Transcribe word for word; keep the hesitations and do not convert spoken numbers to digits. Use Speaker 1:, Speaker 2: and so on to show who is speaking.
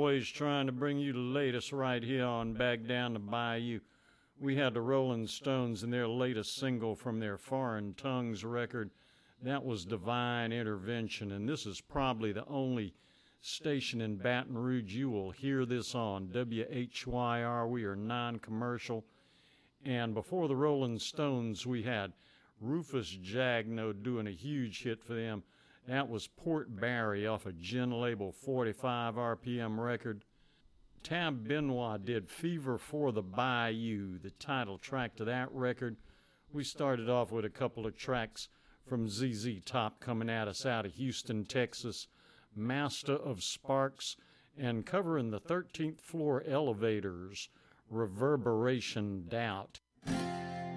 Speaker 1: always trying to bring you the latest right here on Back Down the Bayou. We had the Rolling Stones and their latest single from their Foreign Tongues record. That was Divine Intervention, and this is probably the only station in Baton Rouge you will hear this on. W H Y R, we are non-commercial. And before the Rolling Stones, we had Rufus Jagno doing a huge hit for them. That was Port Barry off a Gin Label forty-five R P M record. Tab Benoit did Fever for the Bayou, the title track to that record. We started off with a couple of tracks from Z Z Top coming at us out of Houston, Texas. Master of Sparks, and covering the thirteenth Floor Elevators, Reverberation Doubt.